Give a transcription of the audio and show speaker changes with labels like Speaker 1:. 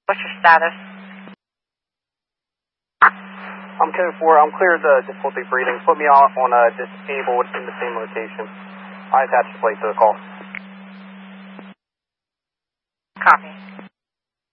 Speaker 1: What's your status?
Speaker 2: I'm code 4. I'm clear of the difficulty breathing. Put me on disabled in the same location. I attached the plate to the call.